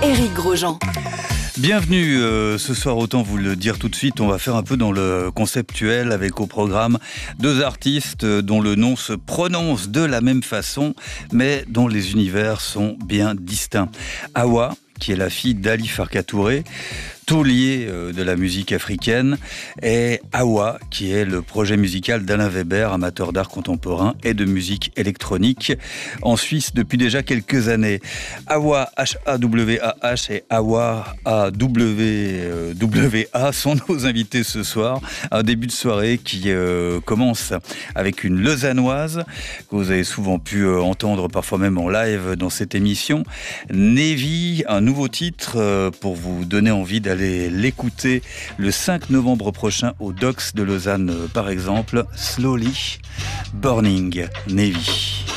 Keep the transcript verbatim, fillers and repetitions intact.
Éric Grosjean. Bienvenue euh, ce soir, autant vous le dire tout de suite, on va faire un peu dans le conceptuel avec au programme deux artistes dont le nom se prononce de la même façon mais dont les univers sont bien distincts. Awa, qui est la fille d'Ali Farka Touré, taulier de la musique africaine, et Awa, qui est le projet musical d'Alain Weber, amateur d'art contemporain et de musique électronique, en Suisse depuis déjà quelques années. Awa, H A W A H et Awa, A W W A, sont nos invités ce soir. Un début de soirée qui euh, commence avec une lausannoise, que vous avez souvent pu euh, entendre, parfois même en live dans cette émission. Nevi, un nouveau titre euh, pour vous donner envie d'aller Allez l'écouter le cinq novembre prochain au Docks de Lausanne, par exemple. Slowly Burning, Nevi.